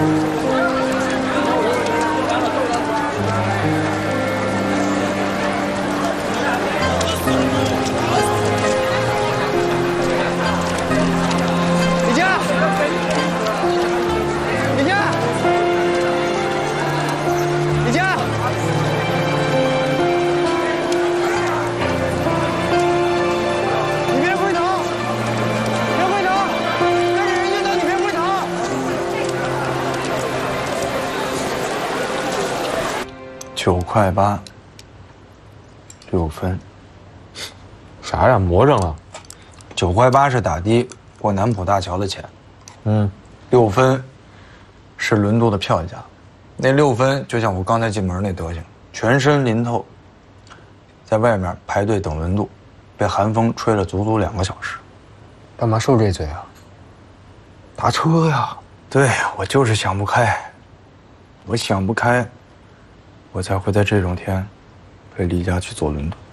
9.8，6分。 啥呀？魔怔了。 9.8是打的过南浦大桥的钱，6分是轮渡的票价。那6分就像我刚才进门那德行，全身淋透，在外面排队等轮渡，被寒风吹了足足2个小时。 干嘛受这罪啊？ 打车呀！对，我就是想不开，我想不开，我才会在这种天陪李佳去坐轮渡。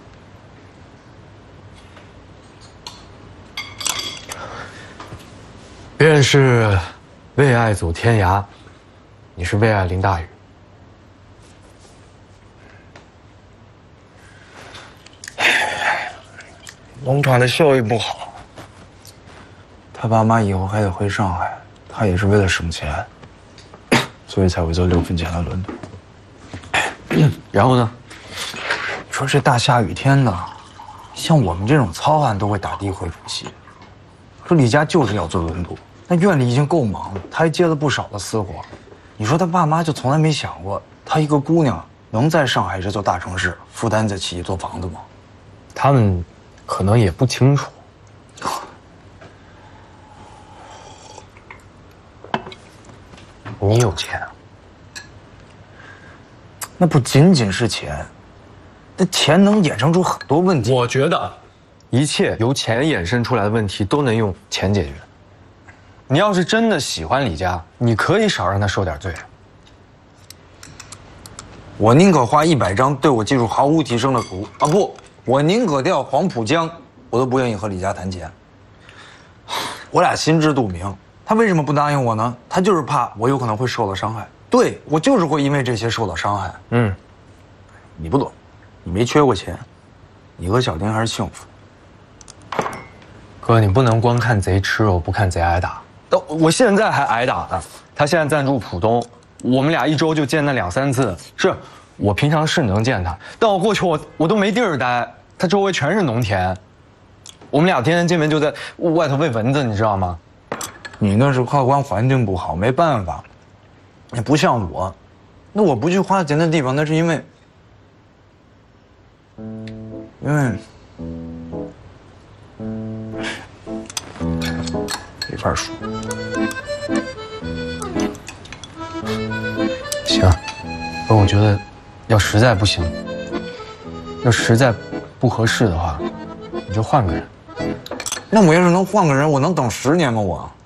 别人是为爱走天涯，你是为爱淋大雨。 农场的效益不好，他爸妈以后还得回上海，他也是为了省钱，所以才会坐6分钱的轮渡。 然后呢？ 你说这大下雨天的，像我们这种糙汉都会打的回浦西。说李佳就是要坐轮渡，那院里已经够忙了，他还接了不少的私活。你说他爸妈就从来没想过，他一个姑娘能在上海这座大城市负担得起一座房子吗？ 他们可能也不清楚。你有钱啊？ 那不仅仅是钱，那钱能衍生出很多问题。 我觉得，一切由钱衍生出来的问题都能用钱解决。你要是真的喜欢李佳，你可以少让他受点罪。 我宁可画100张对我技术毫无提升的图啊，不，我宁可钓黄浦江，我都不愿意和李佳谈钱。我俩心知肚明，他为什么不答应我呢？他就是怕我有可能会受到伤害。对，我就是会因为这些受到伤害。你不懂，你没缺过钱，你和小丁还是幸福。 哥，你不能光看贼吃肉，不看贼挨打。我现在还挨打呢。他现在暂住浦东，我们俩一周就见他2、3次。是我平常是能见他，但我过去我都没地儿待，他周围全是农田，我们俩天天见面就在外头喂蚊子，你知道吗？ 你那是客观环境不好，没办法。你不像我，那我不去花钱的地方，那是因为没法说。 行，不，我觉得要实在不行，要实在不合适的话，你就换个人。 那我要是能换个人，我能等10年吗？我。